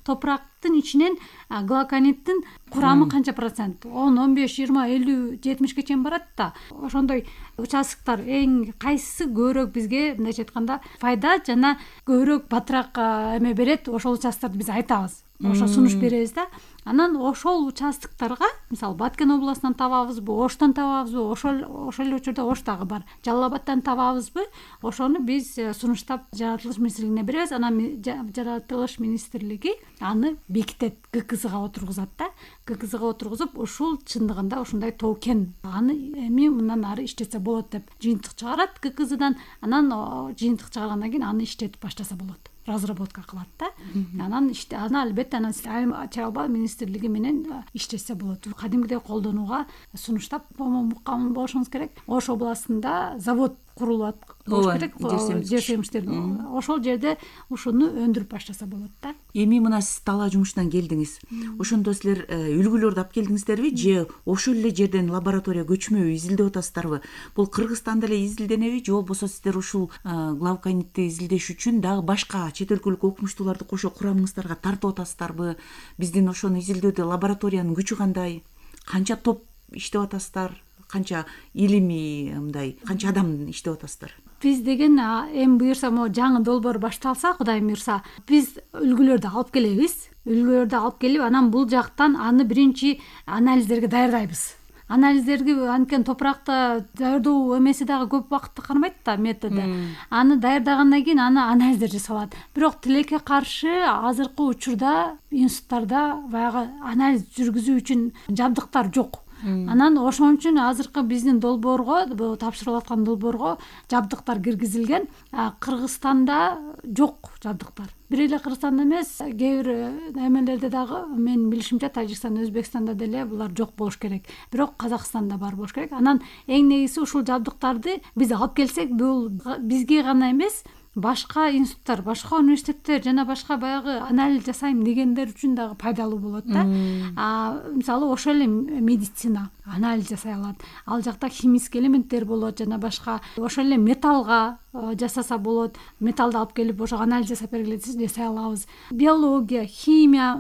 топурактын ичинен главкониттин курамы канча процент, 10, 15, 20, 50, 70 чейин барат да. Ошондой участоктор эң кайсысы көбүрөөк бизге мындайча айтканда файда жана көбүрөөк батыраак эме берет, ошол участокторду биз айтабыз. Ошо сунуш беребиз да. Анан ошол участокторго, мисалы Баткен областынан табабызбы, Оштон табабызбы, ошол эле учурда Ош дагы бар, Жалал Абадтан табабызбы, ошону биз сунуштап жаратылыш министрлигине беребиз. Анан жаратылыш министрлиги аны бекитет, ГКЗга отургузат да. ГКЗга отургузуп, ушул чындыгында ушундай токен, аны эми мындан ары иштетсе болот деп жыйынтык чыгарат ГКЗдан. Анан жыйынтык чыгаргандан кийин аны иштетип баштаса болот. Разработка кылат да. Анан албетте чалба министрлиги менен иштесе болот. Кадимгидей колдонууга сунуштап болушуңуз керек. Ош областында завод курулат болуш керек, жер семиштер. Ошол жерде ушуну өндүрүп баштаса болот да. Эми мына сиз талаа жумуштан келдиңиз. Ошондо силер үлгүлөрдү алып келдиңиздерби же ошол эле жерден лаборатория көчмө изилдеп атасыздарбы? Бул Кыргызстанда эле изилденеби же болбосо сиздер ушул главконитти изилдеш үчүн дагы башка чет өлкөлүк окумуштууларды кошо курамыңыздарга тартып атасыздарбы? Биздин ошону изилдөөдө лабораториянын күчү кандай? Канча топ иштеп атасыздар? Канча илимий мындай канча адам иштеп атасыздар? Биз деген эми буюрса могу жаңы долбоор башталса, Кудайым буюрса, биз үлгүлөрдү алып келебиз. Үлгүлөрдү алып келип, анан бул жактан аны биринчи анализдерге даярдайбыз. Анализдерге анткени топуракты даярдоо эмеси дагы көп убакытты кармайт да, методу. Аны даярдагандан кийин аны анализдер жасалат. Бирок тилекке каршы азыркы учурда институттарда баягы анализ жүргүзүү үчүн жабдыктар жок. Анан ошон үчүн азыркы биздин долбоорго, тапшырылып аткан долбоорго жабдыктар киргизилген. Кыргызстанда жок жабдыктар. Бир эле Кыргызстанда эмес, кээ бир эмелерде дагы, мен билишимче Тажикстанда, Өзбекстанда деле булар жок болуш керек. Бирок Казакстанда бар болуш керек. Анан эң негизги ушул жабдыктарды биз алып келсек, бул бизге гана эмес, башка институттар, башка университеттер жана башка баягы анализ жасайм дегендер үчүн дагы пайдалуу болот да. Мисалы ошол эле медицина анализ жасай алат. Ал жакта химический элементтер болот жана башка. Ошол эле металлга жасаса болот. Металлды алып келип ошо анализ жасап бергиле десек жасай алабыз. Биология, химия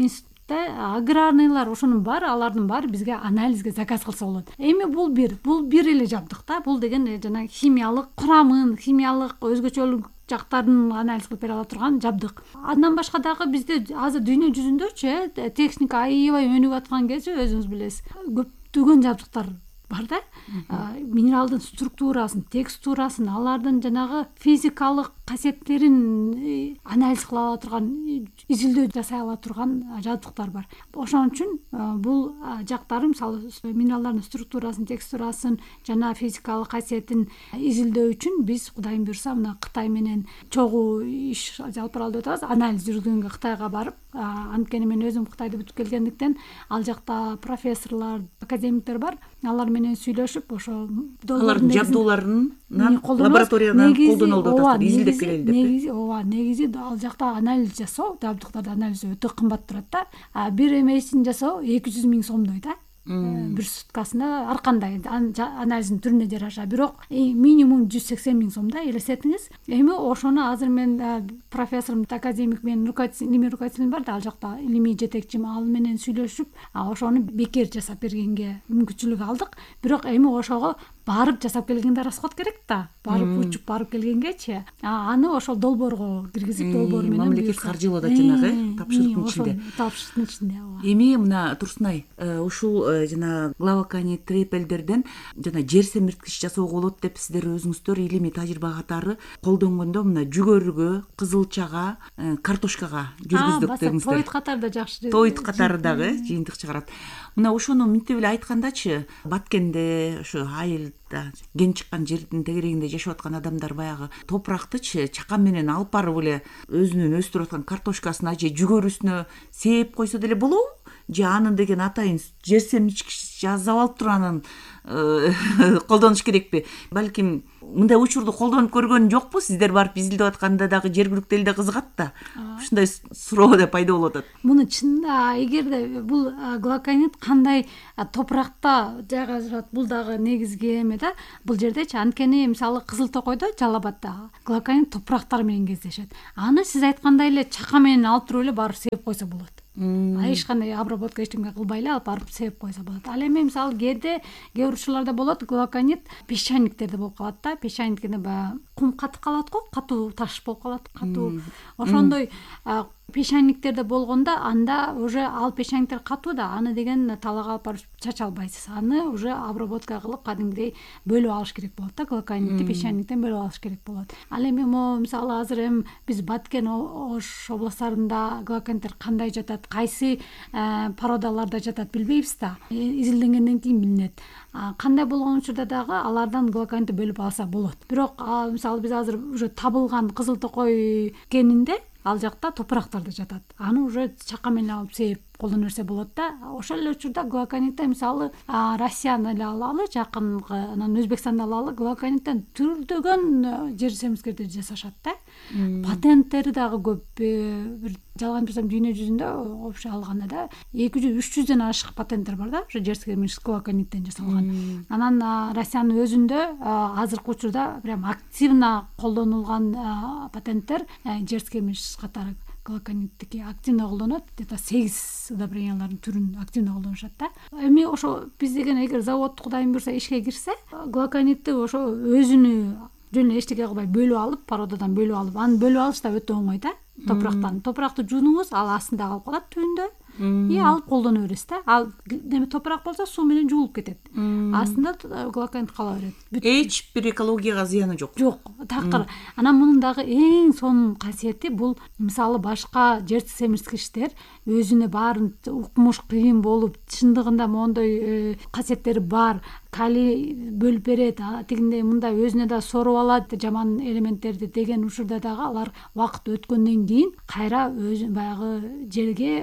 аграрныйлар ошонун баары, алардын баары бизге анализге заказ кылса болот. Эми бул бир эле жабдык да. Бул деген жана химиялык курамын, химиялык өзгөчөлүк жактарын анализ кылып бере ала турган жабдык. Андан башка дагы бизде азыр дүйнө жүзүндөчү техника аябай өнүгүп аткан кезде өзүңүз билесиз, көптөгөн жабдыктар бар да. Минералдын структурасын, текстурасын, алардын жанагы физикалык касиеттерин анализ кыла ала турган, изилдөө жасай ала турган жабдыктар бар. Ошон үчүн бул жактары, мисалы минералдардын структурасын, текстурасын жана физикалык касиетин изилдөө үчүн биз Кудайым буюрса мына Кытай менен чогуу иш алып баралып атабыз. Анализ жүргүзгөнгө Кытайга барып, анткени мен өзүм Кытайды бүтүп келгендиктен ал жакта профессорлор, академиктер бар. Алар менен сүйлөшүп, ошо алардын жабдууларынан лабораториядан колдонулуп атасыздар, изилдеп келели деп. Негизи ал жакта анализ жасоо, жабдыктарды анализ өтө кымбат турат да. Бир эмесин жасоо 200 000 сомдой да. Бир суткасына ар кандай анализдин түрүнө жараша. Бирок минимум 180 000 сом да, элестетиңиз. Эми ошону азыр мен профессорум, академик менен илимий руководителим бар да, ал жакта илимий жетекчим, ал менен сүйлөшүп, ошону бекер жасап бергенге мүмкүнчүлүк алдык. Бирок эми ошого барып жасап келгенде расход керек да. Барып учуп барып келгенгечи, аны ошол долбоорго киргизип, долбоор менен мамлекет каржылоодо жанагы тапшырыктын ичинде. Тапшырыктын ичинде. Эми мына Турсунай, ушул жана главконит трепелдерден жана жер семирткич жасоого болот деп сиздер өзүңүздөр илимий тажрыйба катары колдонгондо мына жүгөрүгө, кызылчага, картошкага жүргүздүк деңиздер. Тоит катары да жакшы. Тоит катары дагы жыйынтык чыгарат. Мына ошону мынтип эле айткандачы, Баткенде ошо айылда кен чыккан жердин тегерегинде жашап аткан адамдар баягы топурактычы чакан менен алып барып эле өзүнүн өстүрүп аткан картошкасына же жүгөрүсүнө сээп койсо деле болобу? же анын деген атайын жер семирткич жасап алып туруп анан колдонуш керекпи? Балким мындай учурду колдонуп көргөн жокпу? Сиздер барып изилдеп атканда дагы жергиликтүү эл да кызыгат да. Ушундай суроо да пайда болуп атат. Муну чынында эгерде бул глоконит кандай топуракта жайгашат, бул дагы негизги эме да. Бул жердечи анткени мисалы Кызыл Токойдо, Жалал Абадда глоконит топурактар менен кездешет. Аны сиз айткандай эле чака менен алып туруп эле барып сееп койсо болот. Эч кандай обработка эчтеме кылбай эле алып барып сееп койсо болот. Ал эми мисалы кээ бир учурларда болот глоконит песчаниктерде болуп калат да. Песчаниктеде баягы кум катып калат го, катуу таш болуп калат, катуу. Ошондой песчаниктерде болгондо анда уже ал песчаниктер катуу да, аны деген талаага алып барып чача албайсыз. Аны уже обработка кылып кадимгидей бөлүп алыш керек болот да, глоконитти песчаниктен бөлүп алыш керек болот. Ал эми могу мисалы азыр биз Баткен, Ош областарында глокониттер кандай жатат, кайсы породаларда жатат билбейбиз да. Изилденгенден кийин билинет. Кандай болгон учурда дагы алардан глоконитти бөлүп алса болот. Бирок мисалы биз азыр уже табылган Кызыл Токой кенинде ал жакта топурактарда жатат. Аны уже чака менен алып сееп колдоно берсе болот да. Ошол эле учурда глоконитти мисалы Россияны эле алалы, жакынкы, анан Өзбекстанды алалы, глокониттен түрдөгөн жер семирткичтер жасашат да. Патенттери дагы көп. Бир жалган айтпасам дүйнө жүзүндө общий алганда да 200-300дөн ашык патенттер бар да, ошо жер семирткич глокониттен жасалган. Анан Россиянын өзүндө азыркы учурда прям активно колдонулган патенттер жер семирткич катары глокониттики активно колдонот. Где-то 8 удобрениялардын түрүн активно колдонушат да. Эми ошо биз деген эгер завод Кудайым буйрса ишке кирсе, глоконитти ошо өзүнү жөн эле эчтеке кылбай бөлүп алып, породадан бөлүп алып, аны бөлүп алыш да өтө оңой да. Топуракты жуунуңуз, ал астында калып калат түбүндө. И алып колдоно бересиз да. Ал неме топурак болсо суу менен жуулуп кетет. Астында глоконит кала берет. Эч бир экологияга зыяны жок. Жок, такыр. Анан мунун дагы эң сонун касиети бул мисалы башка жер семирткичтер өзүнө баарын укмуш кыйын болуп, чындыгында мондой касиеттери бар, калий бөлүп берет, тигиндей мындай өзүнө да соруп алат жаман элементтерди деген учурда дагы алар убакыт өткөндөн кийин кайра өзү баягы жерге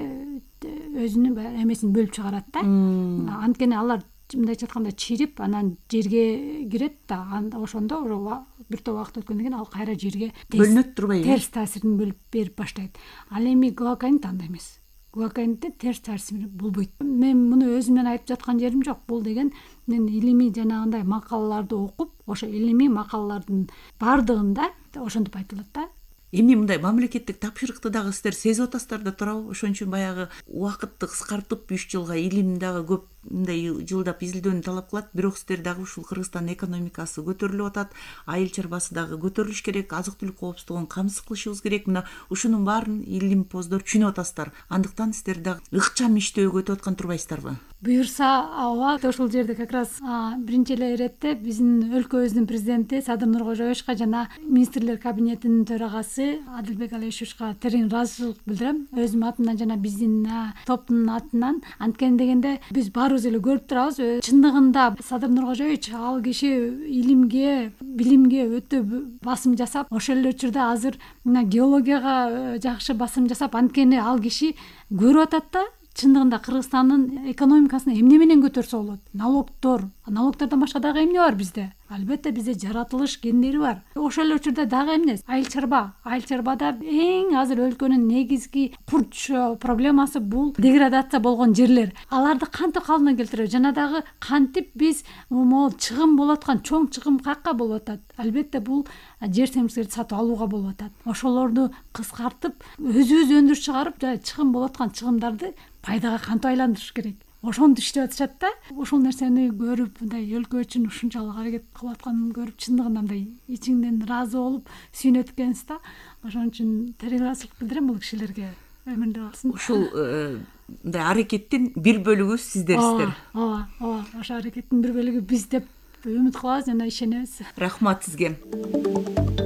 өзүнүн эмесин бөлүп чыгарат да. Анткени алар мындайча айтканда чирип, анан жерге кирет да. Ошондо бир топ убакыт өткөндөн кийин ал кайра жерге бөлүнөт турбайбы? Терс таасирин берип баштайт. Ал эми глоконит андай эмес. Глоконитте терс таасир болбойт. Мен муну өзүмдөн айтып жаткан жерим жок. Бул деген мен илимий жанагындай макалаларды окуп, ошо илимий макалалардын бардыгында ошентип айтылат да. Эми мындай мамлекеттик тапшырыкты дагы сиздер сезип атасыздар да туурабы? Ошон үчүн баягы убакытты кыскартып 3 жылга илим дагы көп мындай жылдап изилдөөнү талап кылат. Бирок сиздер дагы ушул Кыргызстандын экономикасы көтөрүлүп атат, айыл чарбасы дагы көтөрүлүш керек, азык-түлүк коопсуздугун камсыз кылышыбыз керек. Мына ушунун баарын илимпоздор түшүнүп атасыздар. Андыктан сиздер дагы ыкчам иштөөгө өтүп аткан турбайсыздарбы? Буюрса, ооба, ошол жерде как раз биринчи эле иретте биздин өлкөбүздүн президенти Садыр Нуркожоевичке жана министрлер кабинетинин төрагасы Адилбек Алишевичке терең ыраазычылык билдирем. Өзүм атымдан жана биздин топтун атынан. Анткени дегенде биз баарыбыз эле көрүп турабыз. Чындыгында Садыр Нуркожоевич ал киши илимге, билимге өтө басым жасап, ошол эле учурда азыр мына геологияга жакшы басым жасап, анткени ал киши көрүп атат да. Чындыгында Кыргызстандын экономикасын эмне менен көтөрсө болот? Налогтордон башка дагы эмне бар бизде? Албетте бизде жаратылыш гендери бар. Ошол эле учурда дагы эмне? Айыл чарбада эң азыр өлкөнүн негизги курч проблемасы бул деградация болгон жерлер. Аларды кантип калыбына келтиребиз? Жана дагы кантип биз могул чыгым болуп аткан чоң чыгым какка болуп атат? Албетте бул жер семирткичтерди сатып алууга болуп атат. Ошолорду кыскартып, өзүбүз өндүрүп чыгарып, чыгым болуп аткан чыгымдарды пайдага кантип айландырыш керек? Ошону иштеп атышат да. Ошол нерсени көрүп, мындай өлкө үчүн ушунчалык аракет кылып атканын көрүп, чындыгында мындай ичиңден ыраазы болуп, сүйүнөт экенсиз да. Ошон үчүн терең ыраазычылык билдирем бул кишилерге. Өмүрүндө калсын. Ушул мындай аракеттин бир бөлүгү сиздерсиздер. Ооба. Ошо аракеттин бир бөлүгү биз деп үмүт кылабыз жана ишенебиз. Рахмат сизге.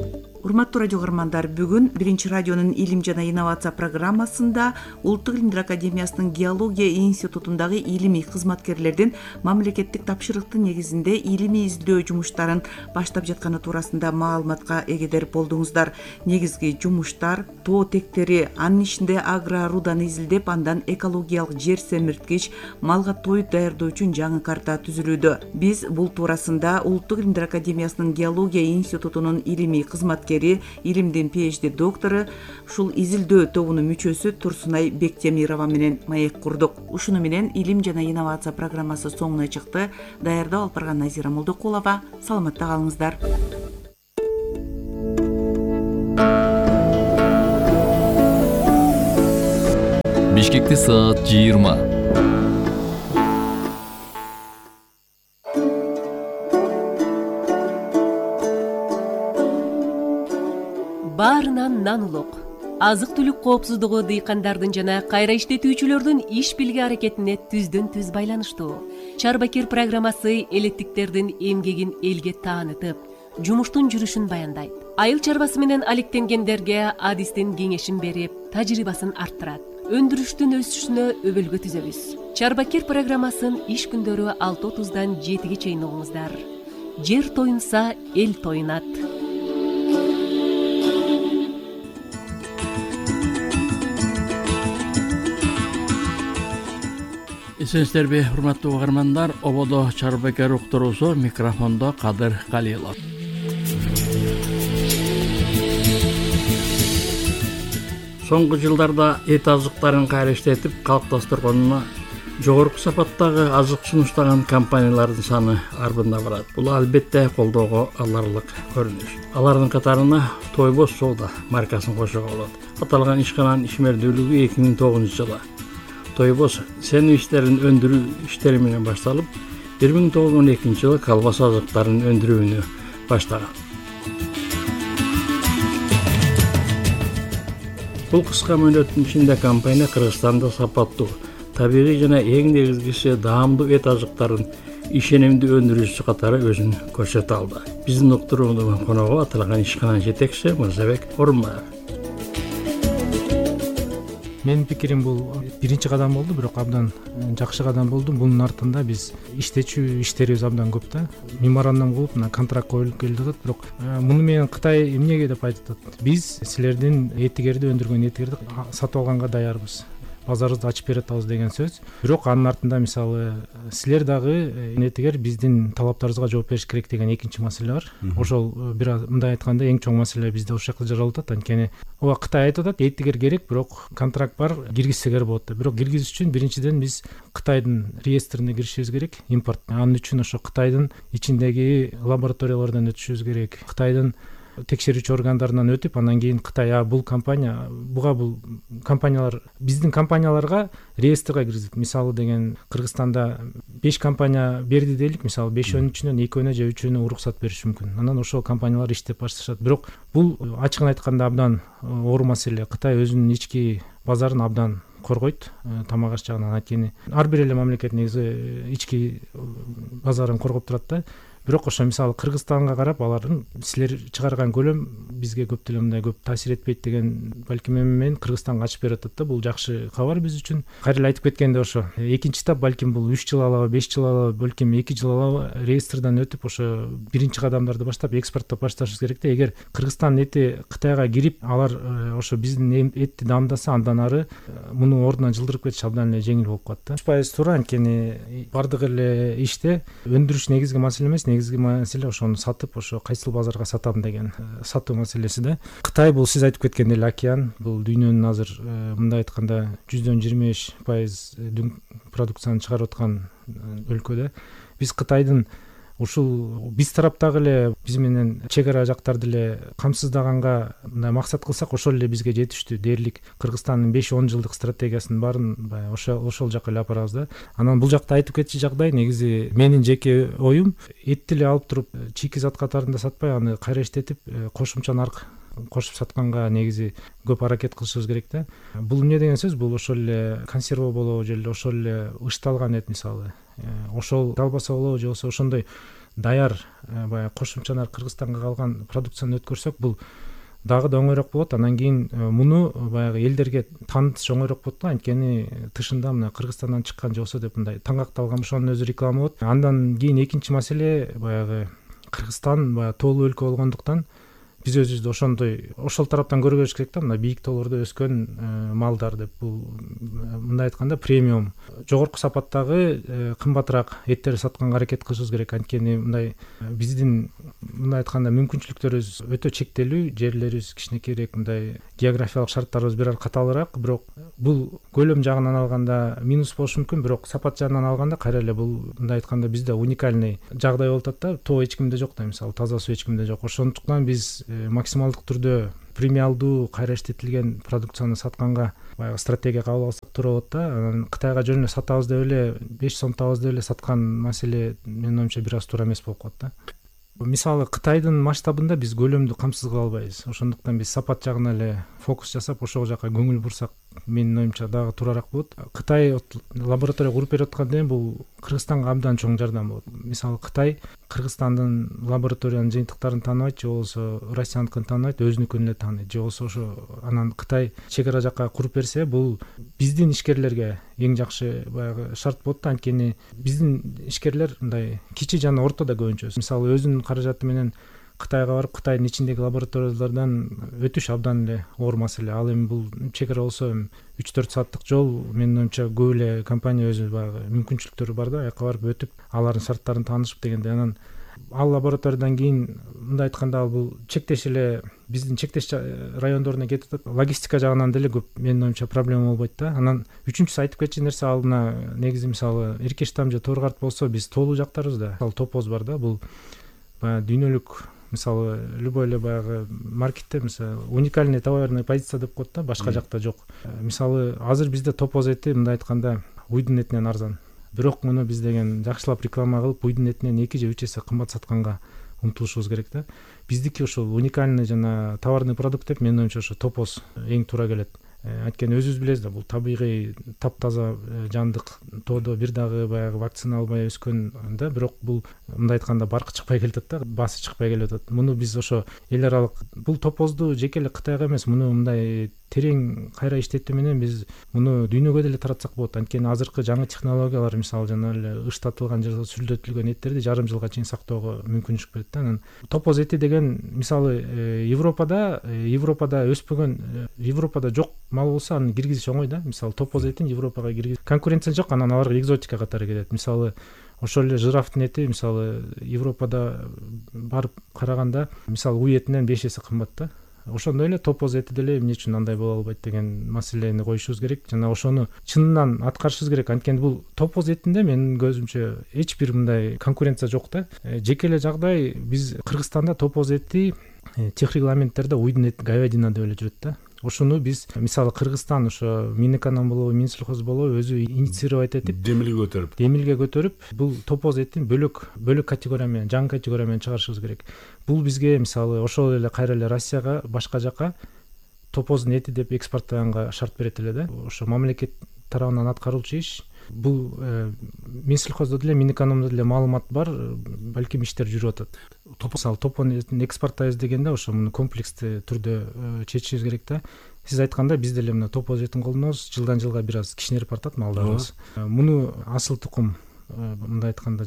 Урматтуу радио каармандар, бүгүн Биринчи радионун Илим жана инновация программасында Улуттук илимдер академиясынын геология институтундагы илимий кызматкерлердин мамлекеттик тапшырыктын негизинде илимий изилдөө жумуштарын баштап жатканы туурасында маалыматка эгедер болдуңуздар. Негизги жумуштар тоо тектери, анын ичинде агроруданы изилдеп, андан экологиялык жер семирткич, малга тоют даярдоо үчүн жаңы карта түзүлүүдө. Биз бул туурасында Улуттук илимдер академиясынын геология институтунун илимий кызматкери, илимдин PhD доктору, ушул изилдөө тобунун мүчөсү Турсунай Бектемирова менен маек курдук. Ушуну менен Илим жана инновация программасы соңуна чыкты. Даярдоо алып барган Назира Молдокулова. Саламатта калыңыздар. Бишкекте саат 20. Баарынан нан улук. Азык-түлүк коопсуздугу дыйкандардын жана кайра иштетүүчүлөрдүн иш билги аракетине түздөн түз байланыштуу. Чарбакер программасы элеттиктердин эмгегин элге таанытып, жумуштун жүрүшүн баяндайт. Айыл чарбасы менен алектенгендерге адистин кеңешин берип, тажрыйбасын арттырат. Өндүрүштүн өсүшүнө өбөлгө түзөбүз. Чарбакер программасын иш күндөрү 6:30-дан 7-ге чейин угуңуздар. Жер тоюнса, эл тоюнат. Эсенсиздерби, урматтуу угармандар, ободо Чарбакер уктуруусу, микрофондо Кадыр Калилов. Соңку жылдарда эт азыктарын кайра иштетип калыпташтыргонуна жогорку сапаттагы азык сунуштаган компаниялардын саны арбында барат. Бул албетте колдоого аларлык көрүнүш. Алардын катарына Тойбос соода маркасын кошууга болот. Аталган ишкананын ишмердүүлүгү 2009-жылы Тойбос сенүү иштерин өндүрүү иштери менен башталып, 1912-жылы колбаса азыктарын өндүрүүнү баштаган. Бул кыска мөөнөттүн ичинде компания Кыргызстанда сапаттуу, табигый жана эң негизгиси даамдуу эт азыктарын ишенимдүү өндүрүүчүсү катары өзүн көрсөтө алды. Биздин уктуруунун коногу аталган ишкананын жетекчиси Мырзабек Орунбаев. Менин пикирим бул биринчи кадам болду, бирок абдан жакшы кадам болду. Бунун артында биз иштечү иштерибиз абдан көп да. Меморандум кылып, мына контракт коюлуп келип жатат, бирок муну менен Кытай эмнеге деп айтат? Биз силердин этигерди өндүргөн этигерди сатып алганга даярбыз. Базарыбызды ачып бере атабыз деген сөз. Бирок анын артында мисалы силер дагы этигер биздин талаптарыбызга жооп бериш керек деген экинчи маселе бар. Ошол бир мындай айтканда эң чоң маселе бизде ошол жакта жаралып атат. Анткени ооба Кытай айтып атат, этигер керек, бирок контракт бар, киргизсеңер болот деп. Бирок киргизиш үчүн биринчиден биз Кытайдын реестрине киришибиз керек, импорт. Анын үчүн ошо Кытайдын ичиндеги лабораториялардан өтүшүбүз керек. Кытайдын текшерүүчү органдарынан өтүп, анан кийин Кытай бул компания, бул компаниялар биздин компанияларга реестрге киргизип, мисалы деген Кыргызстанда 5 компания берди дейлик, мисалы 5-өнүн ичинен 2-өөнө же 3-өөнө уруксат бериш мүмкүн. Анан ошол компаниялар иштеп башташат. Бирок бул ачыгын айтканда абдан оор маселе. Кытай өзүнүн ички базарын абдан коргойт, тамак аш жагынан. Анткени ар бир эле мамлекет негизи ички базарын коргоп турат да. Бирок ошо мисалы Кыргызстанга карап алардын силер чыгарган көлөм бизге көп деле мындай көп таасир этпейт деген балким мен Кыргызстанга ачып берип атат да. Бул жакшы кабар биз үчүн. Кайра эле айтып кеткенде ошо экинчи этап балким бул 3 жыл алабы, 5 жыл алабы, балким 2 жыл алабы реестрден өтүп ошо биринчи кадамдарды баштап экспорттоп башташыбыз керек да. Эгер Кыргызстан эти Кытайга кирип, алар ошо биздин этти даамдаса, андан ары муну ордунан жылдырып кетиш абдан эле жеңил болуп калат да. 100% туура, анткени бардык эле иште өндүрүш негизги маселе эмес. Негизги маселе ошону сатып, ошо кайсыл базарга сатам деген сатуу маселеси да. Кытай бул сиз айтып кеткендей эле океан, бул дүйнөнүн азыр мындай айтканда 25% продукцияны чыгарып аткан өлкө да. Биз Кытайдын ушул биз тараптагы эле биз менен чек ара жактарды эле камсыздаганга мындай максат кылсак, ошол эле бизге жетиштүү. Дээрлик Кыргызстандын 5-10 жылдык стратегиясынын баарын ошол жака эле апарабыз да. Анан бул жакта айтып кетчү жагдай негизи менин жеке оюм, этти эле алып туруп чийки зат катарында сатпай, аны кайра иштетип кошумча нарк кошуп сатканга негизи көп аракет кылышыбыз керек да. Бул эмне деген сөз? Бул ошол эле консерва болобу же ошол эле ышталган эт, мисалы ошол колбаса болобу же болбосо ошондой даяр баягы кошумча нарк Кыргызстанга калган продукцияны өткөрсөк, бул дагы да оңойрок болот. Анан кийин муну баягы элдерге таанытыш оңойрок болот да, анткени тышында мына Кыргызстандан чыккан же болсо деп мындай таңгакталган ошонун өзү реклама болот. Андан кийин экинчи маселе баягы Кыргызстан баягы тоолуу өлкө болгондуктан биз өзүбүздү ошол тараптан көрбөш керек да. Мына бийик тоолордо өскөн малдар деп, бул мындай айтканда премиум, жогорку сапаттагы кымбатыраак эттерди сатканга аракет кылышыбыз керек. Анткени мындай биздин мындай айтканда мүмкүнчүлүктөрүбүз өтө чектелүү, жерлерибиз кичинекейирээк, мындай географиялык шарттарыбыз бир аз катаалыраак. Бирок бул көлөм жагынан алганда минус болушу мүмкүн, бирок сапат жагынан алганда кайра эле бул мындай айтканда бизде уникальный жагдай болуп атат да. Тоо эч кимде жок да, мисалы таза суу эч кимде жок. Ошондуктан биз максималдык түрдө премиалдуу кайра иштетилген продукцияны сатканга баягы стратегия кабыл алсак туура болот да. Анан Кытайга жөн эле сатабыз деп эле 5 сом табабыз деп эле саткан маселе менин оюмча бир аз туура эмес болуп калат да. Мисалы Кытайдын масштабында биз көлөмдү камсыз кыла албайбыз. Ошондуктан биз сапат жагына эле фокус жасап, ошол жака көңүл бурсак менин оюмча дагы туурараак болот. Кытай лаборатория куруп берип атканда бул Кыргызстанга абдан чоң жардам болот. Мисалы Кытай Кыргызстандын лабораториянын жыйынтыктарын тааныбайт, же болбосо Россияныкын тааныбайт, өзүнүкүн эле тааныйт, же болбосо ошо анан Кытай чек ара жакка куруп берсе, бул биздин ишкерлерге эң жакшы баягы шарт болот да. Анткени биздин ишкерлер мындай кичи жана ортодо көбүнчө, мисалы өзүнүн каражаты менен Кытайга барып, Кытайдын ичиндеги лабораториялардан өтүш абдан эле оор маселе. Ал эми бул чек ара болсо 3-4 сааттык жол, менин оюмча көп эле компания өзү баягы мүмкүнчүлүктөрү бар да, аяка барып өтүп, алардын шарттарын таанышып дегенде. Анан ал лабораториядан кийин мындай айтканда ал бул чектеш эле биздин чектеш райондоруна кетип атат. Логистика жагынан деле көп менин оюмча проблема болбойт да. Анан үчүнчүсү айтып кетчү нерсе, ал мына негизи мисалы Эркештам же Торгарт болсо биз тоолуу жактарбыз да. Ал топоз бар да, бул баягы дүйнөлүк мисалы любой эле баягы маркетте мисалы уникальный товарный позиция деп коет да, башка жакта жок. Мисалы азыр бизде топоз эти мындай айтканда уйдун этинен арзан. Бирок муну биз деген жакшылап реклама кылып уйдун этинен 2 же 3 эсе кымбат сатканга умтулушубуз керек да. Биздики ошол уникальный жана товарный продукт деп менин оюмча ошо топоз эң туура келет. Анткени өзүбүз билебиз да, бул табигый таптаза жандык тоодо бир дагы баягы вакцина албай өскөн да, бирок бул мындай айтканда баркы чыкпай келатат да, баасы чыкпай келип атат. Муну биз ошо эл аралык бул топозду жеке эле Кытайга эмес, муну мындай терең кайра иштетүү менен биз муну дүйнөгө деле таратсак болот. Анткени азыркы жаңы технологиялар мисалы жана эле ыштатылган же сүлдөтүлгөн эттерди жарым жылга чейин сактоого мүмкүнчүлүк берет да. Анан топоз эти деген мисалы Европада өспөгөн, Европада жок мал болсо аны киргизиш оңой да. Мисалы топоз этин Европага киргиз конкуренция жок, анан аларга экзотика катары келет. Мисалы ошол эле жирафтын эти мисалы Европада барып караганда мисалы уй этинен 5 эсе кымбат да. Ошондой эле топоз эти деле эмне үчүн андай боло албайт деген маселени коюшубуз керек жана ошону чынынан аткарышыбыз керек. Анткени бул топоз этинде менин көзүмчө эч бир мындай конкуренция жок да. Жеке эле жагдай биз Кыргызстанда топоз эти тех регламенттерде уйдун эти говядина деп эле жүрөт да. Ошону биз мисалы Кыргызстан ошо Минэконом болобу, Минсельхоз болобу өзү инициировать этип демилге көтөрүп бул топоз этин бөлөк категория менен, жаңы категория менен чыгарышыбыз керек. Бул бизге мисалы ошол эле кайра эле Россияга, башка жака топоздун эти деп экспорттаганга шарт берет эле да. Ошо мамлекет тарабынан аткарылчу иш. Бул Минсельхоздо деле, Минэкономдо деле маалымат бар, балким иштер жүрүп атат. Мисалы топону экспорттайбыз дегенде ошо муну комплексти түрдө чечишибиз керек да. Сиз айткандай биз деле мына топоз этин колдонобуз, жылдан жылга бир аз кичинерип бартат малдарыбыз. Муну асыл тукум мындай айтканда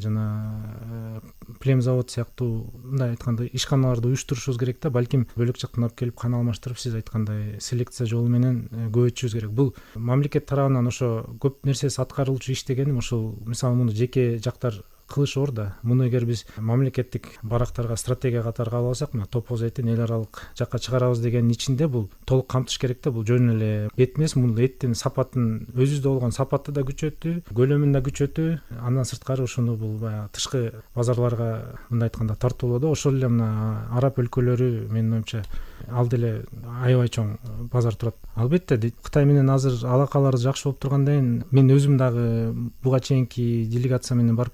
жана плем завод сыяктуу мындай айтканда ишканаларды уюштурушубуз керек да. Балким бөлөк жактан алып келип кан алмаштырып, сиз айткандай селекция жолу менен көбөйтүшүбүз керек. Бул мамлекет тарабынан ошо көп нерсеси аткарылчу иш дегеним ошол мисалы муну жеке жактар кылыш оор да. Муну эгер биз мамлекеттик барактарга стратегия катары кабыл алсак, мына топоз этин эл аралык жакка чыгарабыз дегенин ичинде бул толук камтыш керек да. Бул жөн эле эт эмес, бул эттин сапатын өзүбүздө болгон сапатты да күчөтүү, көлөмүн да күчөтүү, андан сырткары ошону бул баягы тышкы базарларга мындай айтканда тартуулоодо ошол эле мына араб өлкөлөрү менин оюмча ал деле аябай чоң базар турат. Албетте Кытай менен азыр алакаларыбыз жакшы болуп тургандан кийин мен өзүм дагы буга чейинки делегация менен барып келгем.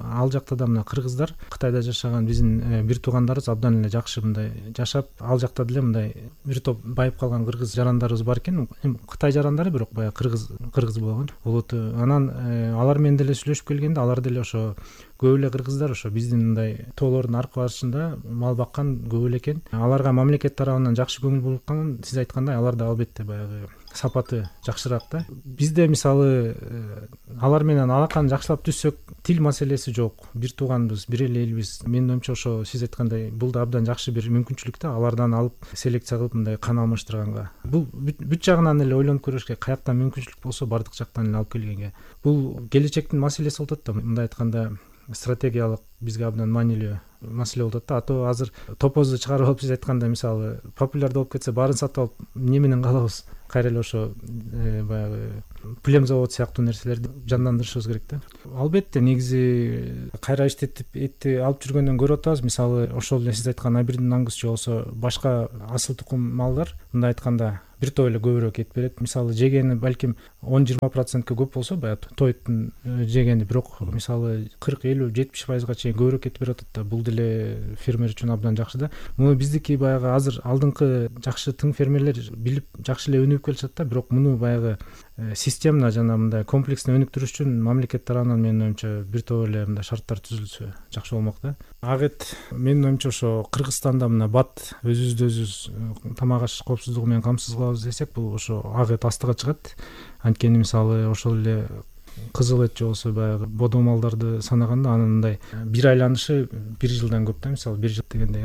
ал жакта да мына кыргыздар, Кытайда жашаган биздин бир туугандарыбыз абдан эле жакшы мындай жашап, ал жакта деле мындай бир топ байып калган кыргыз жарандарыбыз бар экен. Кытай жарандары бирок баягы кыргыз болгон. Улуту анан алар менен деле сүйлөшүп келгенде алар деле ошо көп эле кыргыздар ошо биздин мындай тоолордун аркы башында мал баккан көп эле экен. Аларга мамлекет тарабынан жакшы көңүл бурулган, сиз айткандай алар да албетте баягы сапаты жакшыраак да. Бизде мисалы алар менен алаканы жакшылап түзсөк, тил маселеси жок. Бир тууганбыз, бир эле элбиз. Менин оюмча ошо сиз айткандай бул да абдан жакшы бир мүмкүнчүлүк да, алардан алып селекция кылып мындай кан алмаштырганга. Бул бүт жагынан эле ойлонуп көрүш керек. Каяктан мүмкүнчүлүк болсо бардык жактан эле алып келгенге. Бул келечектин маселеси болот да. Мындай айтканда стратегиялык бизге абдан маанилүү маселе болот да. Ато азыр топозду чыгарып алып сиз айткандай мисалы популярдуу болуп кетсе баарын сатып алып эмне менен калабыз? Кайра эле ошо баягы плем завод сыяктуу нерселерди жандандырышыбыз керек да. Албетте негизи кайра иштетип этти алып жүргөндөн көрүп атабыз. Мисалы ошол эле сиз айткан абирдин аңгус же болсо башка асыл тукум малдар мындай айтканда бир топ эле көбүрөөк эт берет. Мисалы жегени балким 10-20% көп болсо баягы тоюттун жегени, бирок мисалы 40-50-70%га чейин көбүрөөк эт берип атат да. Бул деле фермер үчүн абдан жакшы да. Муну биздики баягы азыр алдыңкы жакшы тың фермерлер билип жакшы эле өнүгүп келишат да. Бирок муну баягы системно жана мындай комплексно өнүктүрүш үчүн мамлекет тарабынан менин оюмча бир топ эле мындай шарттар түзүлсө жакшы болмок да. Ак эт менин оюмча ошо Кыргызстанда мына бат өзүбүздү тамак аш коопсуздугу менен камсыз кылабыз десек, бул ошо ак эт астыга чыгат. Анткени мисалы ошол эле кызыл эт же болсо баягы бодо малдарды санаганда анын мындай бир айланышы бир жылдан көп да. Мисалы бир жыл дегенде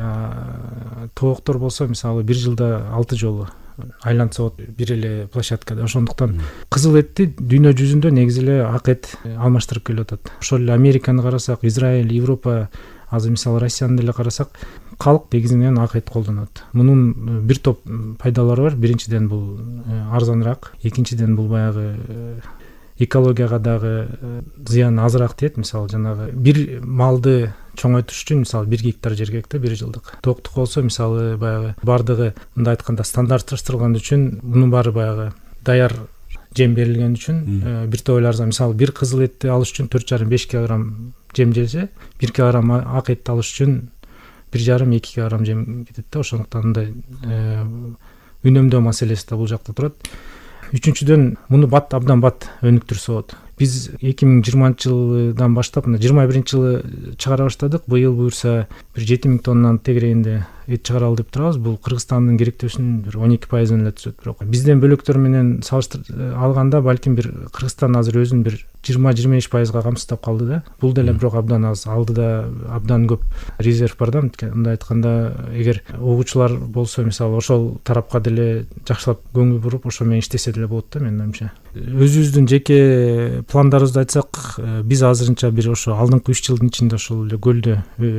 тооктор болсо мисалы бир жылда 6 жолу айланса болот бир эле площадкада. Ошондуктан кызыл этти дүйнө жүзүндө негизи эле ак эт алмаштырып келип атат. Ошол эле Американы карасак, Израиль, Европа, азыр мисалы Россияны деле карасак, калк негизинен ак эт колдонот. Мунун бир топ пайдалары бар. Биринчиден бул арзаныраак, экинчиден бул баягы экологияга дагы зыяны азыраак тиет. Мисалы жанагы бир малды чоңойтуш үчүн мисалы 1 гектар жер керек да, 1 жылдык. Токтук болсо мисалы баягы бардыгы мындай айтканда стандартташтырылган үчүн мунун баары баягы даяр жем берилген үчүн бир топ эле арзан. Мисалы бир кызыл этти алыш үчүн 4,5-5 килограмм жем желсе, 1 килограмм ак этти алыш үчүн 1,5-2 килограмм жем кетет да. Ошондуктан мындай үнөмдөө маселеси да бул жакта турат. Үчүнчүдөн муну абдан бат өнүктүрсө болот. Биз 2020-жылдан баштап мына 21-жылы чыгара баштадык. Быйыл буюрса бир 7000 тоннанын тегерегинде эт чыгаралы деп турабыз. Бул Кыргызстандын керектөөсүнүн бир 12% эле түзөт. Бирок бизден бөлөктөр менен салыштырып алганда балким бир Кыргызстан азыр өзүн бир 20-25%га камсыздап калды да. Бул деле бирок абдан аз. Алдыда абдан көп резерв бар да. Мындай айтканда, эгер угуучулар болсо мисалы ошол тарапка деле жакшылап көңүл буруп ошо менен иштесе деле болот да менин оюмча. Өзүбүздүн жеке пландарыбызды айтсак, биз азырынча бир ошо алдыңкы 3 жылдын ичинде ошол эле көлдү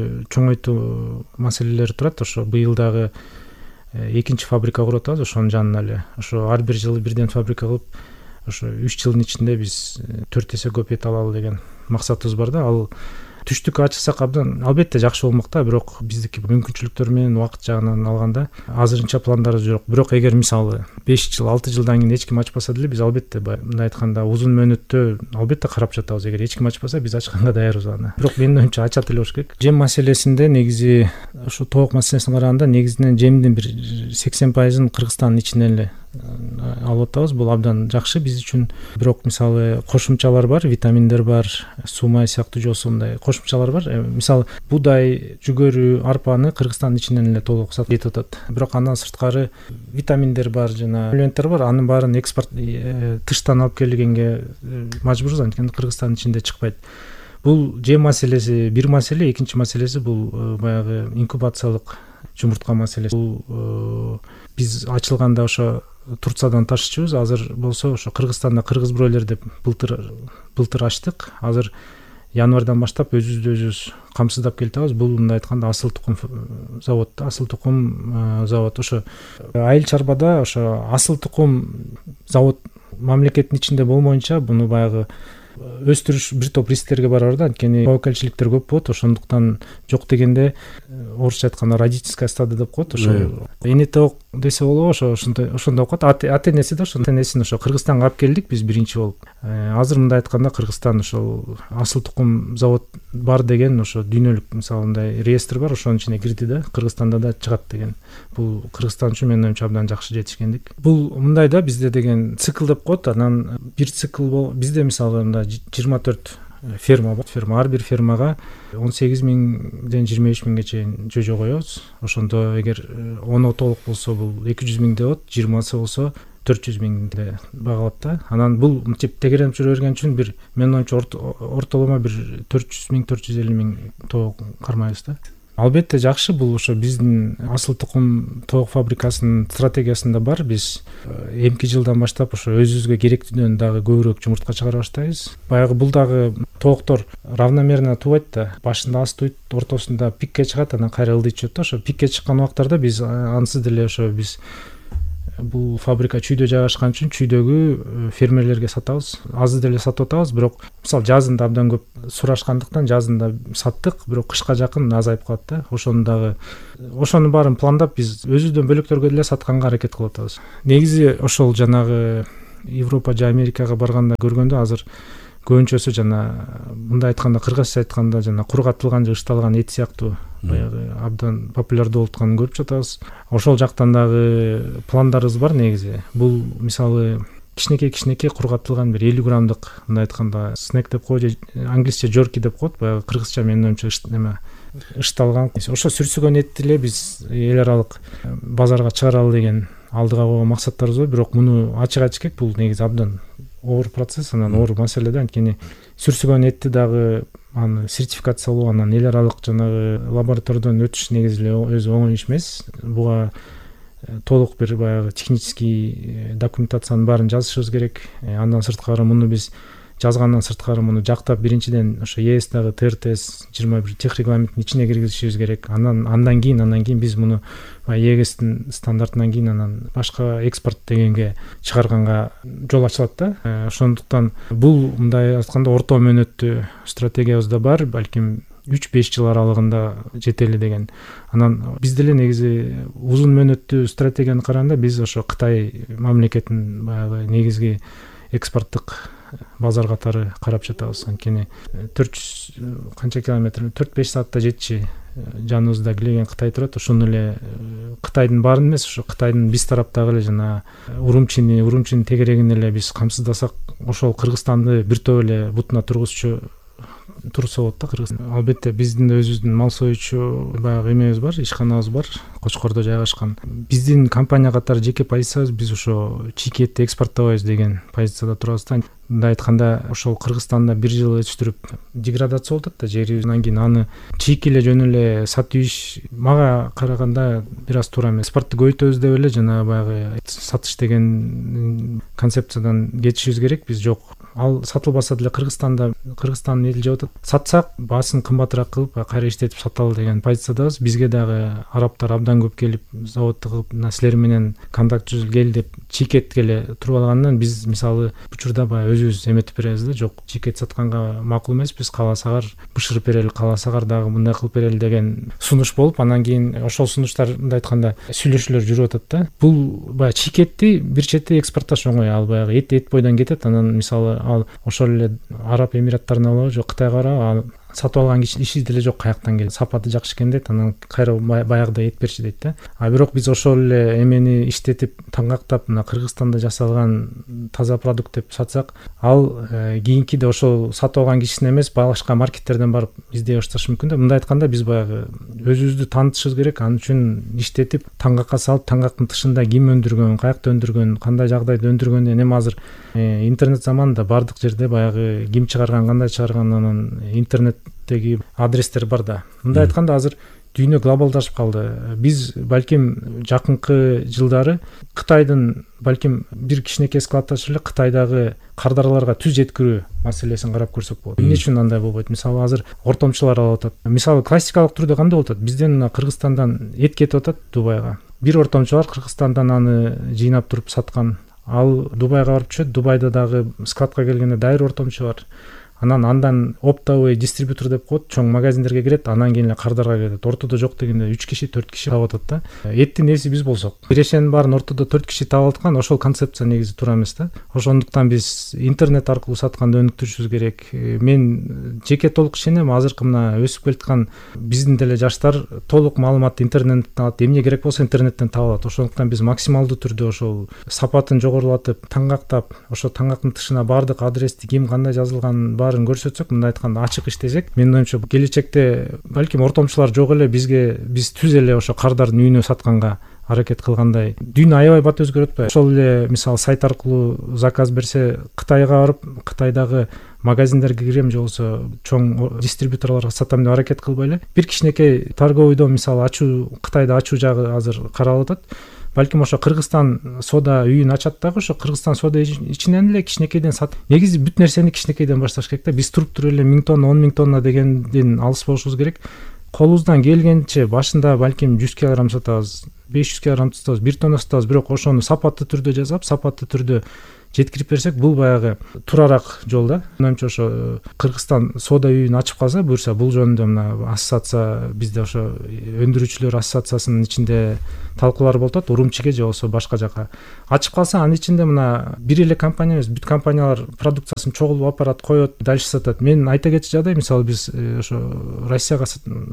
чоңойтуу маселелери турат. Ошо быйыл дагы экинчи фабрика куруп атабыз ошонун жанына эле. Ошо ар бир жылы бирден фабрика кылып, ошо 3 жылдын ичинде биз 4 эсе көп эт алалы деген максатыбыз бар да. Ал түштүккө ачсак абдан албетте жакшы болмок да. Бирок биздики мүмкүнчүлүктөр менен убакыт жагынан алганда азырынча пландарыбыз жок. Бирок эгер мисалы 5 жыл, 6 жылдан кийин эч ким ачпаса деле биз албетте мындай айтканда узун мөөнөттө албетте карап жатабыз. Эгер эч ким ачпаса биз ачканга даярбыз аны. Бирок менин оюмча ачат эле болуш керек. Жем маселесинде негизи ошо тоок маселесине караганда негизинен жемдин бир 80%-ын Кыргызстандын ичинен эле алып атабыз. Бул абдан жакшы биз үчүн. Бирок мисалы кошумчалар бар, витаминдер бар, сумай сыяктуу жосу мындай кошумчалар бар. Мисалы будай, жүгөрү, арпаны Кыргызстандын ичинен эле толук сатып кетип атат. Бирок андан сырткары витаминдер бар, жана элементтер бар. Анын баарын экспорт тыштан алып келгенге мажбурбуз, анткени Кыргызстандын ичинде чыкпайт. Бул жем маселеси бир маселе, экинчи маселеси бул баягы инкубациялык жумуртка маселеси. Бул биз ачылганда ошо Турциядан ташычыбыз. Азыр болсо ошо Кыргызстанда кыргыз бройлер деп былтыр ачтык. Азыр январдан баштап өзүбүз камсыздап келатабыз. Бул мындай айтканда асыл тукум завод, асыл тукум завод. Ошо айыл чарбада ошо асыл тукум завод мамлекеттин ичинде болмоюнча буну баягы өстүрүш бир топ рисктерге барар да. Анткени тобокелчиликтер көп болот. Ошондуктан жок дегенде орусча айтканда родительская стадо деп коет. Ошо эне тоок десе болобу, ошондой окуп атат. Ата энеси да ошо ата энесин ошо Кыргызстанга алып келдик биз биринчи болуп. Азыр мындай айтканда Кыргызстан ошол асыл тукум завод бар деген ошо дүйнөлүк мисалы мындай реестр бар, ошонун ичине кирди да, Кыргызстанда да чыгат деген. Бул Кыргызстан үчүн менин оюмча абдан жакшы жетишкендик. Бул мындай да, бизде деген цикл деп коет. Анан бир цикл бизде мисалы мындай 24 ферма бар. Ар бир фермага 18 миңден 23 миңге чейин жожо коебуз. Ошондо эгер 10 толук болсо бул 200 миң деп атат, 20сы болсо 400 миңде багалат да. Анан бул мынтип тегеренип жүрө берген үчүн бир менин оюмча ортоломо бир 400 миң 450 миң тоок кармайбыз да. Албетте жакшы, бул ошо биздин асыл тукум тоок фабрикасынын стратегиясында бар. Биз эмки жылдан баштап ошо өзүбүзгө керектүүдөн дагы көбүрөөк жумуртка чыгара баштайбыз. Баягы бул дагы тооктор равномерно тубайт да, башында астыйт, ортосунда пикке чыгат, анан кайра ылдый түшөт да. Ошо пикке чыккан убактарда биз ансыз деле ошо биз бул фабрика чүйдө жайгашкан үчүн чүйдөгү фермерлерге сатабыз. Аз деле сатып атабыз, бирок мисалы жазында абдан көп сурашкандыктан жазында саттык, бирок кышка жакын азайып калат да. Ошонун баарын пландап биз өзүбүздөн бөлөктөргө деле сатканга аракет кылып атабыз. Негизи ошол жанагы Европа же Америкага барганда көргөндө азыр көбүнчөсү жана мындай айтканда, кыргызча айтканда жана кургатылган же ышталган эт сыяктуу баягы абдан популярдуу болуп атканын көрүп жатабыз. Ошол жактан дагы пландарыбыз бар негизи. Бул мисалы кичинекей кургатылган бир 50 граммдык мындай айтканда снек деп коет, же англисче жерки деп коет, баягы кыргызча менин оюмча ышталган. Ошо сүрсүгөн этти эле биз эл аралык базарга чыгаралы деген алдыга койгон максаттарыбыз бар. Бирок муну ачык айтыш керек, бул негизи абдан оор процесс, анан оор маселе да. Анткени сүрсүгөн этти дагы аны сертификациялоо, анан эл аралык жанагы лабораториядан өтүш негизи эле өзү оңой иш эмес. Буга толук бир баягы технический документациянын баарын жазышыбыз керек. Андан сырткары муну биз жазгандан сырткары муну жактап биринчиден ошо ЕСдагы ТРТС 21 тех регламенттин ичине киргизишибиз керек. Андан кийин биз муну ЕГСтин стандартынан кийин анан башка экспорт дегенге чыгарганга жол ачылат да. Ошондуктан бул мындай айтканда орто мөөнөттүү стратегиябызда бар, балким 3-5 жыл аралыгында жетели деген. Анан биз деле негизи узун мөөнөттүү стратегияны караганда биз ошо Кытай мамлекетин баягы негизги экспорттук базар катары карап жатабыз. Анткени 400 канча километр, 4-5 саатта жетчи жаныбызда килеген Кытай турат. Ошону эле Кытайдын баарын эмес, ошо Кытайдын биз тараптагы эле жана Урумчинин тегерегин эле биз камсыздасак, ошол Кыргызстанды бир топ эле бутуна турса болот да. Кыргызстан албетте биздин өзүбүздүн мал союучу баягы эмебиз бар, ишканабыз бар, Кочкордо жайгашкан. Биздин компания катары жеке позициябыз, биз ошо чийки этти экспорттобойбуз деген позицияда турабыз да. Мындай айтканда ошол Кыргызстанда бир жыл өтүштүрүп деградация болуп атат да жери, анан кийин аны чийки эле жөн эле сатып иш мага караганда бир аз туура эмес. Экспортты көбөйтөбүз деп эле жана баягы сатыш деген концепциядан кетишибиз керек. Биз жок, ал сатылбаса деле Кыргызстандын эли жеп атат, сатсак баасын кымбатыраак кылып кайра иштетип саталы деген позициядабыз. Бизге дагы арабтар абдан көп келип заводду кылып силер менен контакт түзүп кел деп чийкетке эле туруп алгандан биз мисалы учурда баягы өзүбүз эметип беребиз да. Жок, чийкет сатканга макул эмеспиз, кааласагар бышырып берели, кааласагар дагы мындай кылып берели деген сунуш болуп, анан кийин ошол сунуштар мындай айтканда сүйлөшүүлөр жүрүп атат да. Бул баягы чийкетти бир четте экспортташ оңой, ал баягы эт бойдон кетет. Анан мисалы ал ошол эле Араб Эмираттарына алабы же Кытайга барабы, сатып алган киши деле жок, каяктан келет, сапаты жакшы экен дейт, анан кайра баягыдай эт берчи дейт да. Бирок биз ошол эле эмени иштетип таңгактап мына Кыргызстанда жасалган таза продукт деп сатсак, ал кийинкиде ошол сатып алган кишисине эмес, башка маркеттерден барып издей башташы мүмкүн да. Мындай айтканда биз баягы өзүбүздү таанытышыбыз керек. Ал үчүн иштетип таңгакка салып, таңгактын тышында ким өндүргөн, каякта өндүргөн, кандай жагдайда өндүргөн, эми азыр интернет заманында бардык жерде баягы ким чыгарган, кандай чыгарган, анан интернеттеги адрестер бар да. Мындай айтканда азыр дүйнө глобалдашып калды. Биз балким жакынкы жылдары Кытайдын балким бир кичинекей складт ачып эле Кытайдагы кардараларга түз жеткирүү маселесин карап көрсөк болот. Эмне үчүн андай болбойт? Мисалы азыр ортомчулар алып атат. Мисалы классикалык түрдө кандай болуп атат? Бизден Кыргызстандан эт кетип атат Дубайга. Бир ортомчу бар, Кыргызстандан аны жыйнап туруп саткан. Ал Дубайга барып түшөт. Дубайда дагы складка келгенде дайыр ортомчу бар. андан оптовый дистрибьютор деп коет, чоң магазиндерге кирет, анан кийин эле кардарга кетет. Ортодо жок дегенде 3 киши 4 киши таап атат да. Эттин ээси биз болсок, бирешенин баарын ортодо 4 киши таап аткан, ошол концепция негизи туура эмес да. Ошондуктан биз интернет аркылуу сатканды өнүктүрүшүбүз керек. Мен жеке толук ишенем, азыркы мына өсүп келаткан биздин деле жаштар толук маалыматты интернеттен алат, эмне керек болсо интернеттен таап алат. Ошондуктан биз максималдуу түрдө ошол сапатын жогорулатып, таңгактап, ошо таңгактын тышына баардык адрести ким кандай жазылган баарын көрсөтсөк, мындай айтканда ачык иштесек, менин оюмча келечекте балким ортомчулар жок эле биз түз эле ошо кардардын үйүнө сатканга аракет кылгандай. Дүйнө аябай бат өзгөрүп атпайбы? Ошол эле мисалы сайт аркылуу заказ берсе, Кытайга барып, Кытайдагы магазиндерге кирем же болбосо чоң дистрибьюторлорго сатам деп аракет кылбай эле бир кичинекей торговый дом мисалы ачуу, Кытайда ачуу жагы азыр каралып атат. Балким ошо Кыргызстан сода үйүн ачат дагы, ошо Кыргызстан сода ичинен эле кичинекейден сатып. Негизи бүт нерсени кичинекейден башташ керек да. Биз туруп туруп эле 1000 тонна, 10 000 тонна дегенден алыс болушубуз керек. Колубуздан келгенче башында балким 100 кг сатабыз, 500 кг сатабыз, 1 тонна сатабыз, бирок ошону сапаттуу түрдө жасап, сапаттуу түрдө жеткирип берсек, бул баягы туурарак жол да. Менимче ошо Кыргызстан сода үйүн ачып калса, буюрса бул жөнүндө мына ассоциация, бизде ошо өндүрүүчүлөр ассоциациясынын ичинде талкуулар болуп атат, Урумчиге же болбосо башка жака ачып калса, анын ичинде мына бир эле компания эмес, бүт компаниялар продукциясын чогулуп апарат, коет, дальше сатат. Мен айта кетчү жагдай, мисалы биз ошо Россияга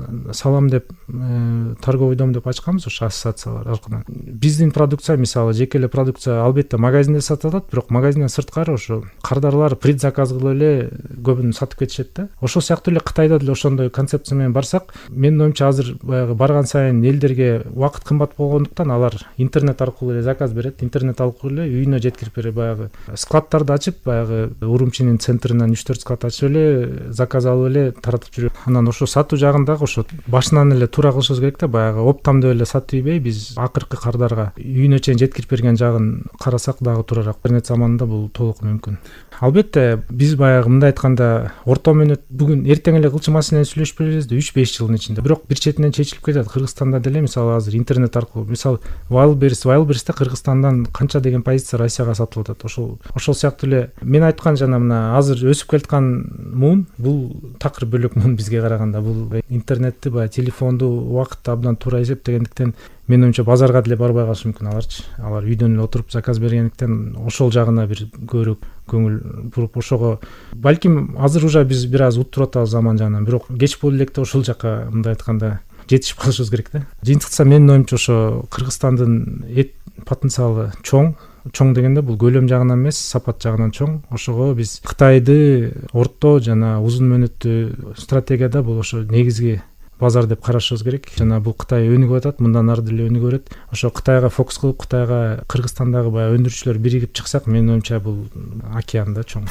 салам деп торговый дом деп ачканбыз, ошо ассоциациялар аркылуу. Биздин продукция мисалы жеке эле продукция албетте магазинде сатылат, бирок магазинден сырткары ошо кардарлар предзаказ кылып эле көбүн сатып кетишет да. Ошол сыяктуу эле Кытайда деле ошондой концепция менен барсак, менин оюмча азыр баягы барган сайын элдерге убакыт кымбат болгондуктан алар интернет аркылуу эле заказ берет, интернет аркылуу эле үйүнө жеткирип берет. Баягы складдарды ачып, баягы Урумчинин центринен 3-4 склад ачып эле заказ алып эле таратып жүрөт. Анан ошо сатуу жагындагы ошо башынан эле туура кылышыбыз керек да. Баягы оптом деп эле сатып ийбей, биз акыркы кардарга үйүнө чейин жеткирип берген жагын карасак дагы туурарак. Интернет заманында бул толук мүмкүн. Албетте биз баягы мындай айтканда орто менет бүгүн эртең эле кылчу маселени сүйлөшүп беребиз да 3-5 жылдын ичинде. Бирок бир четинен чечилип кетет. Кыргызстанда деле мисалы азыр интернет аркылуу, мисалы Wildberries'те Кыргызстандан канча деген позиция Россияга сатылып атат. Ошол сыяктуу эле мен айткан жана мына азыр өсүп келаткан муун, бул такыр бөлөк муун бизге караганда. Бул интернетти баягы телефонду убакытты абдан туура эсептегендиктен менин оюмча базарга деле барбай калышы мүмкүн аларчы. Алар үйдөн эле отуруп заказ бергендиктен ошол жагына бир көбүрөөк көңүл буруп, ошого балким азыр уже биз бир аз уттуруп атабыз заман жагынан, бирок кеч болду электе ошол жака мындай айтканда жетишип калышыбыз керек да. Жыйынтыкса менин оюмча ошо Кыргызстандын эт потенциалы чоң дегенде бул көлөм жагынан эмес, сапат жагынан чоң. Ошого биз Кытайды орто жана узун мөөнөттүү стратегияда бул ошо негизги базар деп карашыбыз керек. Жана бул Кытай өнүгүп атат, мындан ары деле өнүгө берет. Ошо Кытайга фокус кылып, Кытайга Кыргызстандагы баягы өндүрүүчүлөр биригип чыксак, менин оюмча бул океанда чоң.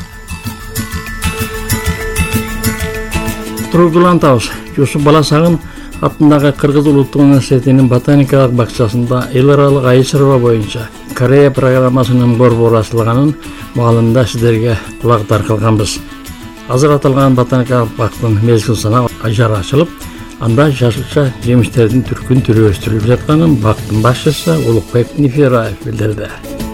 Тургулантабыз. Жусуп Баласагын атындагы Кыргыз улуттук университетинин ботаникалык бакчасында эл аралык айыл чарба боюнча Корея программасынын борбору ачылганын маалында сиздерге кулактар кылганбыз. Азыр аталган ботаникалык бактын мезгил санап ажары ачылып, анда жашылча жемиштердин түркүн түрү өстүрүлүп жатканын бактын башчысы Улукбек Нефераев билдирди.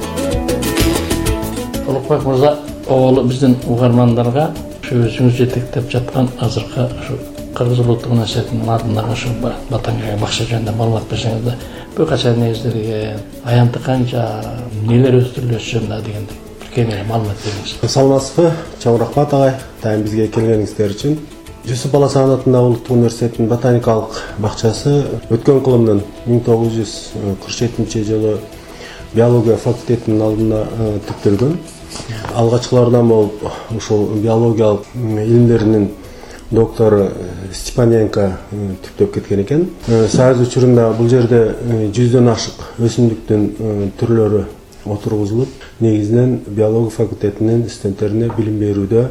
Улукбек мырза, оолу биздин угармандарга өзүңүз жетектеп жаткан азыркы ушу Кыргыз улуттук университетинин атындагы ушу ботаникалык бакча жөнүндө маалымат берсеңиз да, бул качан негизделген, аянты канча, нелер өстүрүлөсү жөнүндө дегенди кеңири маалымат бериңиз. Саламатсызбы, чоң рахмат агай, дайым бизге келгениңиздер үчүн. Жусуп Баласагын атындагы улуттук университетинин ботаникалык бакчасы өткөн кылымдын 1947 жылы биология факультетинин алдында тиктелген. Алгачкылардан болуп ушул биологиялык илимдеринин доктору Степаненко түптөп кеткен экен. Сайыз учурунда бул жерде 100дөн ашык өсүмдүктүн түрлөрү отургузулуп, негизинен биология факультетинин студенттерине билим берүүдө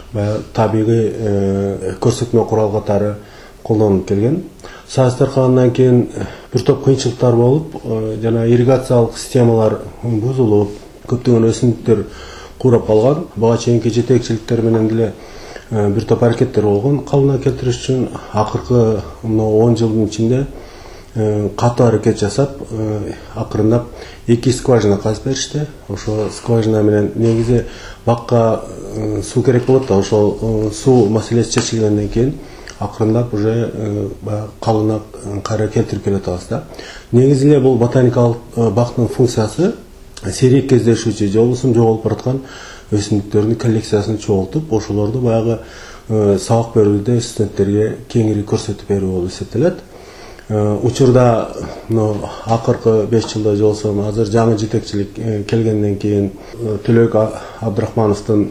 табигый көрсөтмө курал катары колдонулуп келген. Сайыз таркагандан кийин бир топ кыйынчылыктар болуп, жана ирригациялык системалар бузулуп, көптөгөн өсүмдүктөр курап калган. Буга чейинки жетекчиликтер менен деле бир топ аракеттер болгон. Калыбына келтириш үчүн акыркы 10 жылдын ичинде катуу аракет жасап, акырындап 2 скважина казып беришти. Ошо скважина менен негизи бакка суу керек болот да, ошол суу маселеси чечилгенден кийин акырындап уже калына кайра келтирип келатабыз да. Негизи эле бул ботаникалык бактын функциясы сейрек кездешүүчү же болбосо жоголуп бараткан өсүмдүктөрдүн коллекциясын чогултуп, ошолорду баягы сабак берүүдө студенттерге кеңири көрсөтүп берүү болуп эсептелет. Учурда акыркы 5 жылда же болбосо азыр жаңы жетекчилик келгенден кийин Төлөк Абдрахмановдун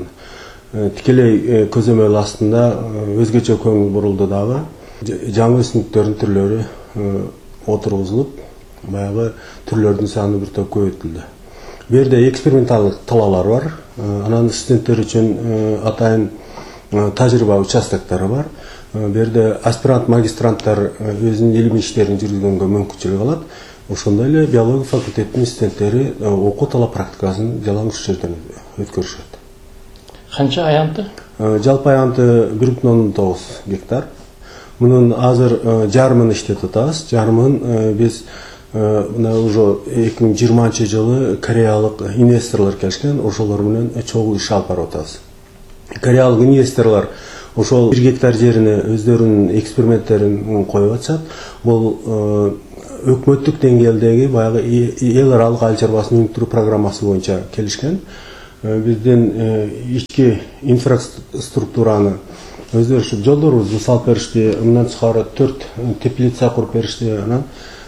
тикелей көзөмөл астында өзгөчө көңүл бурулду дагы. Жаңы өсүмдүктөрдүн түрлөрү отургузулуп, баягы түрлөрдүн саны бир топ көбөйтүлдү. Бу жерде эксперименталдык талаалар бар. Анан студенттер үчүн атайын тажрыйба участоктары бар. Бу жерде аспирант, магистранттар өзүнүн илимий иштерин жүргүзгөнгө мүмкүнчүлүк алат. Ошондой эле биология факультетинин студенттери окуу талап практикасын жалаңыч жерден өткөрүшөт. Канча аянты? Жалпы аянты 1,9 гектар. Мунун азыр жарымын иштетип атабыз. Жарымын биз мына уже 2020 жылы кореялык инвесторлор келишкен, ошолор менен чогуу иш алып барып атабыз. Кореялык инвесторлор ошол 1 гектар жерине өздөрүнүн эксперименттерин коюп атышат. Бул өкмөттүк деңгээлдеги баягы эл аралык айыл чарбасын өнүктүрүү программасы боюнча келишкен. Бизден ички инфраструктураны өздөрү жолдорубузду салып беришти, мындан тышкары 4 теплица куруп беришти, анан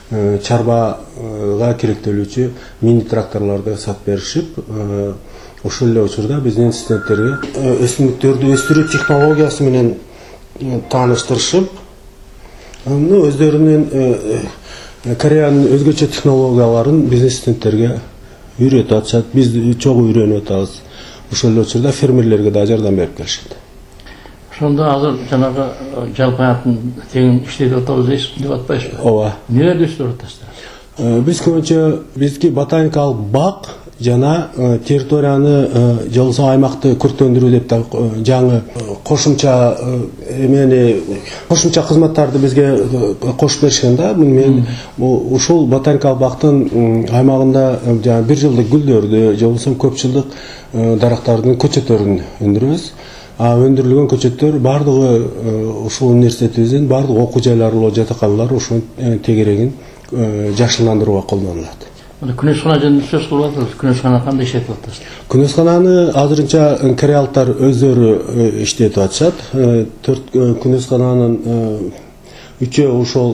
чарбага керектелүүчү мини тракторлорду сатып беришип, ошол эле учурда биздин студенттерге өсүмдүктөрдү өстүрүү технологиясы менен тааныштырышып, өздөрүнүн Кореянын өзгөчө технологияларын биздин студенттерге үйрөтүп атышат. Биз чогуу үйрөнүп атабыз. Ошол эле учурда фермерлерге да жардам берип келишет. Ошондо азыр жанагы жалпы аянтын тегин иштетип атабыз деп атпайсызбы? Ооба. Эмнелерди өстүрүп атасыздар? Биз көбүнчө бизги ботаникалык бак жана территорияны же болбосо аймакты көрктөндүрүү деп жаңы кошумча кызматтарды бизге кошуп беришкен да. Мен ушул ботаникалык бактын аймагында жаңы 1 жылдык гүлдөрдү же болбосо көп жылдык дарактардын көчөттөрүн өндүрөбүз. Өндүрүлгөн көчөттөр бардыгы ушул университетибиздин бардык окуу жайлары, жатаканалар ушунун тегерегин жакшыландырууга колдонулат. Күнөскана жөнүндө сөз кылып атасыз. Күнөскана кандай иштетип атасыздар? Күнөскананы азырынча кореялыктар өздөрү иштетип атышат. 4 күнөскананын 3 ошол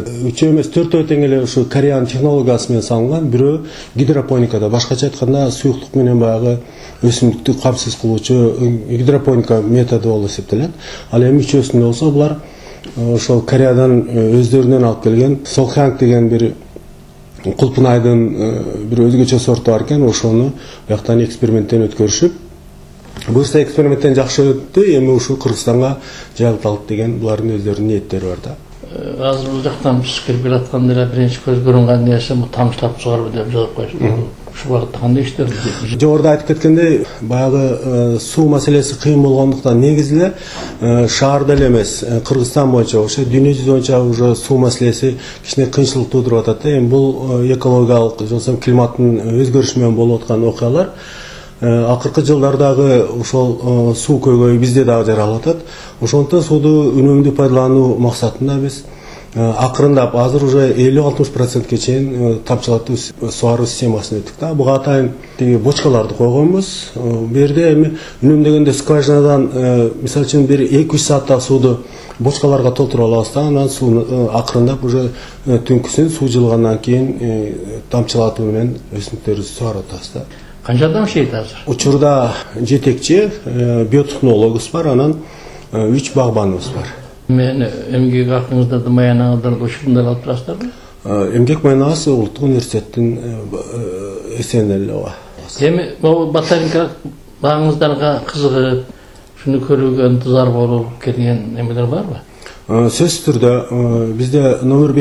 3 эмес 4 тең эле ушу Кореянын технологиясы менен салынган, бирөө гидропоникада, башкача айтканда суюктук менен баягы өсүмдүктү камсыз кылуучу гидропоника методу болуп эсептелет. Ал эми үчөөсүндө болсо булар ошол Кореядан өздөрүнөн алып келген Солханг деген бир кулпунайдын бир өзгөчө сорту бар экен, ошону бияктан эксперименттен өткөрүшүп, буюрса эксперименттен жакшы өттү, эми ушул Кыргызстанга жайылталык деген булардын өздөрүнүн ниеттери бар да. Азыр бул жактан биз кирип келатканда эле биринчи көз көрүнгөн нерсе бул тамчылап чыгаруу деп жазып коюшуп. Ушул багытта кандай иштер? Жогоруда айтып кеткендей, баягы суу маселеси кыйын болгондуктан негизи эле шаарда эле эмес, Кыргызстан боюнча, ошо дүйнө жүзү боюнча уже суу маселеси кичине кыйынчылык туудуруп атат. Эми бул экологиялык, же болбосо климаттын өзгөрүшү менен болуп аткан окуялар. Акыркы жылдардагы ошол суу көйгөйү бизде дагы жаралып атат. Ошондуктан сууду үнөмдүү пайдалануу максатында биз акырындап азыр уже 50-60%ке чейин тамчылатуу суаруу системасына өттүк да. Буга атайын тиги бочкаларды койгонбуз. Бу жерде эми үнөмдөгөндө скважинадан мисалы үчүн бир 2-3 сааттак сууду бочкаларга толтуруп алабыз да, анан сууну акырындап уже түнкүсүн суу жылгандан кийин тамчылатуу менен өсүмдүктөрдү суарып атабыз да. Канча адам иштейт азыр? Учурда жетекчи биотехнологубуз бар, анан 3 багбаныбыз бар. Мен эмгек акыңызда маянаңыздарды ушундай алып турасыздарбы? Эмгек маянасы Улуттук университеттин эсебинен эле ооба. Эми могу ботаникалык багыңыздарга кызыгып, шуну көрүүгө ынтызар болуп келген эмелер барбы? Сөзсүз түрдө бизде номер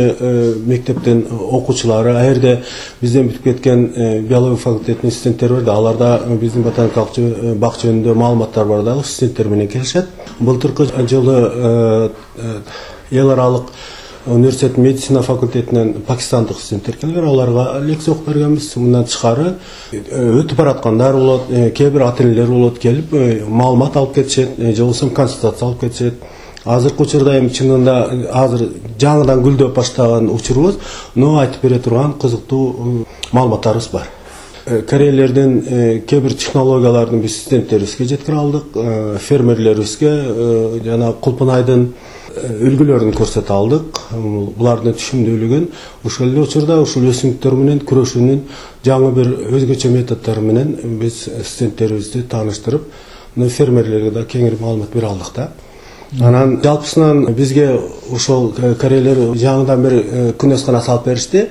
5-мектептен окуучулары, а жерде бизден бүтүп кеткен биология факультетинин студенттери бар да, аларда биздин ботаникалык бак жөнүндө маалыматтар бар дагы, студенттер менен келишет. Былтыркы жылы эл аралык университеттин медицина факультетинен пакистандык студенттер келген, аларга лекция окуп бергенбиз. Мындан тышкары өтүп бараткандар болот, кээ бир ата энелер болот, келип маалымат алып кетишет, же болбосо консультация алып кетишет. Азыркы учурда эми чынында азыр жаңыдан гүлдөп баштаган учурубуз, но айтып бере турган кызыктуу маалыматтарыбыз бар. Корейлерден кээ бир технологиялардын биз студенттерибизге жеткире алдык, фермерлерибизге жана Кулпунайдын үлгүлөрүн көрсөтө алдык. Булардын түшүмдүүлүгүн ошол эле учурда ушул өсүмдүктөр менен күрөшүүнүн жаңы бир өзгөчө методдору менен биз студенттерибизди тааныштырып, фермерлерге да кеңири маалымат бере алдык да. Анан жалпысынан бизге ошол корейлер жаңыдан бир күнөскана салып беришти.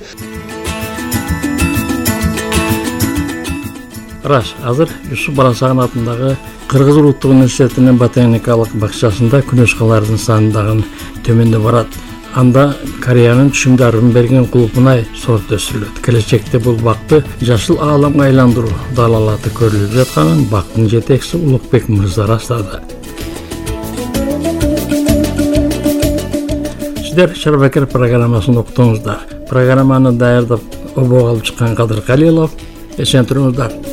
Раш, азыр Юсуп Баласаган атындагы Кыргыз улуттук университетинин ботаникалык бакчасында күнөскалардын саны дагы төмөндөп барат. Анда Кореянын түшүмдарын берген Кулпунай сорт өсүрүлөт. Келечекте бул бакты жашыл ааламга айландыруу далалаты көрүлүп жатканын бактын жетекчиси Улукбек мырза растады. Сиздер Чарбакер программасын уктуңуздар. Программаны даярдап обого алып чыккан Кадыр Калилов. Эсен туруңуздар.